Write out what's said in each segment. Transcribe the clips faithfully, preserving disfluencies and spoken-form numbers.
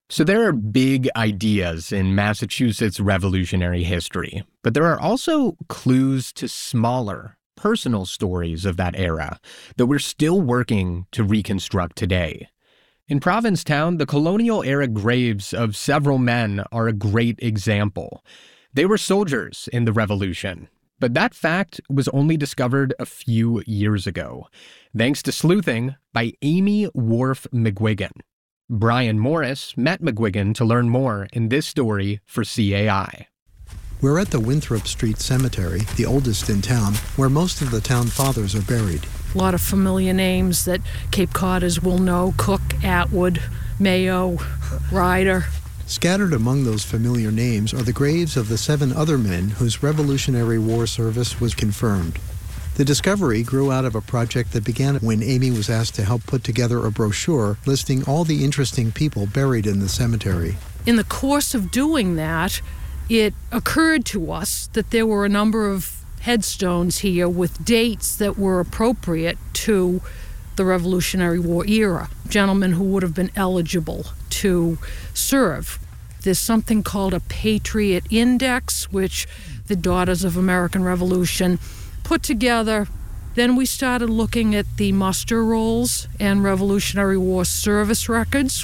So there are big ideas in Massachusetts revolutionary history, but there are also clues to smaller, personal stories of that era that we're still working to reconstruct today. In Provincetown, the colonial-era graves of several men are a great example. They were soldiers in the Revolution, but that fact was only discovered a few years ago, thanks to sleuthing by Amy Worf McGuigan. Brian Morris met McGuigan to learn more in this story for C A I. We're at the Winthrop Street Cemetery, the oldest in town, where most of the town fathers are buried. A lot of familiar names that Cape Codders will know: Cook, Atwood, Mayo, Ryder. Scattered among those familiar names are the graves of the seven other men whose Revolutionary War service was confirmed. The discovery grew out of a project that began when Amy was asked to help put together a brochure listing all the interesting people buried in the cemetery. In the course of doing that, it occurred to us that there were a number of headstones here with dates that were appropriate to the Revolutionary War era, gentlemen who would have been eligible to serve. There's something called a Patriot Index, which the Daughters of American Revolution put together. Then we started looking at the muster rolls and Revolutionary War service records,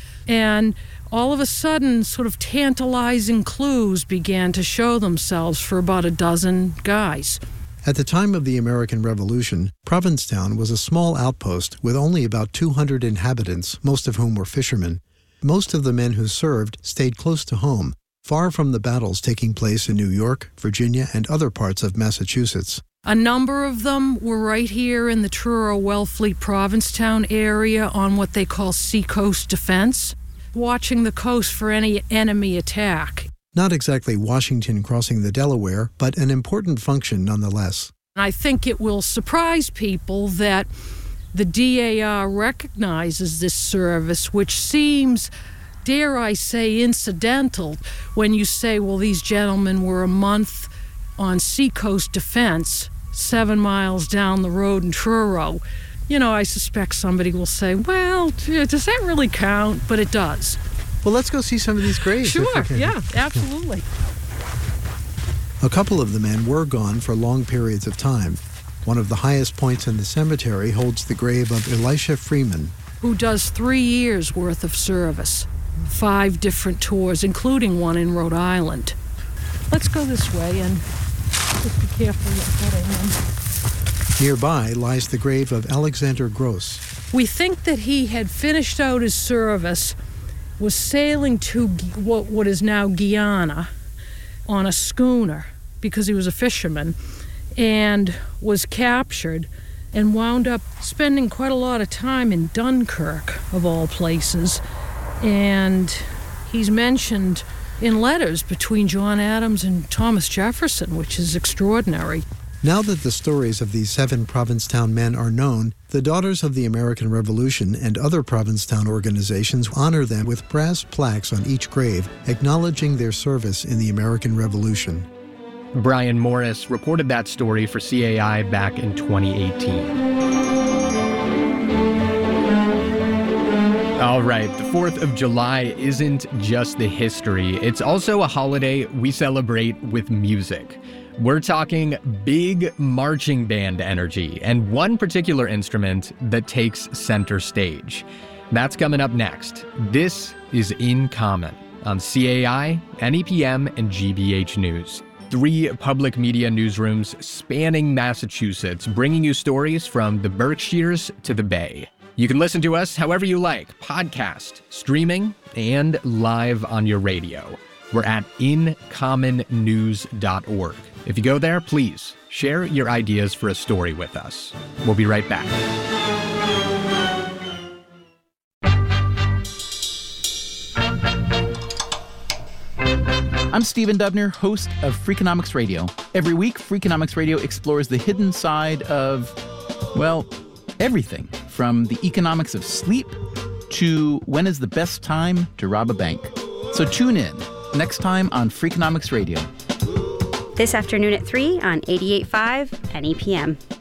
and all of a sudden, sort of tantalizing clues began to show themselves for about a dozen guys. At the time of the American Revolution, Provincetown was a small outpost with only about two hundred inhabitants, most of whom were fishermen. Most of the men who served stayed close to home, far from the battles taking place in New York, Virginia, and other parts of Massachusetts. A number of them were right here in the Truro-Wellfleet Provincetown area on what they call seacoast defense, watching the coast for any enemy attack. Not exactly Washington crossing the Delaware, but an important function nonetheless. I think it will surprise people that the D A R recognizes this service, which seems, dare I say, incidental when you say, well, these gentlemen were a month on seacoast defense, seven miles down the road in Truro. You know, I suspect somebody will say, well, does that really count? But it does. Well, let's go see some of these graves. Sure, yeah, absolutely. A couple of the men were gone for long periods of time. One of the highest points in the cemetery holds the grave of Elisha Freeman, who does three years' worth of service, five different tours, including one in Rhode Island. Let's go this way and just be careful with that. Nearby lies the grave of Alexander Gross. We think that he had finished out his service, was sailing to what, what is now Guyana on a schooner because he was a fisherman, and was captured and wound up spending quite a lot of time in Dunkirk, of all places. And he's mentioned in letters between John Adams and Thomas Jefferson, which is extraordinary. Now that the stories of these seven Provincetown men are known, the Daughters of the American Revolution and other Provincetown organizations honor them with brass plaques on each grave, acknowledging their service in the American Revolution. Brian Morris reported that story for C A I back in twenty eighteen. All right, the fourth of July isn't just the history. It's also a holiday we celebrate with music. We're talking big marching band energy and one particular instrument that takes center stage. That's coming up next. This is In Common on C A I, N E P M, and G B H News. Three public media newsrooms spanning Massachusetts, bringing you stories from the Berkshires to the Bay. You can listen to us however you like, podcast, streaming, and live on your radio. We're at in common news dot org. If you go there, please share your ideas for a story with us. We'll be right back. I'm Stephen Dubner, host of Freakonomics Radio. Every week, Freakonomics Radio explores the hidden side of, well, everything, from the economics of sleep to when is the best time to rob a bank. So tune in next time on Freakonomics Radio. This afternoon at three on eighty-eight point five N E P M.